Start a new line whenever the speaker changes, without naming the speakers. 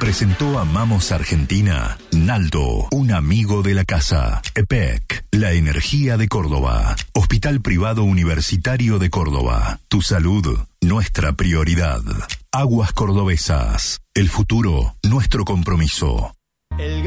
Presentó Amamos Argentina. Naldo, un amigo de la casa. EPEC, la energía de Córdoba. Hospital Privado Universitario de Córdoba. Tu salud, nuestra prioridad. Aguas Cordobesas. El futuro, nuestro compromiso.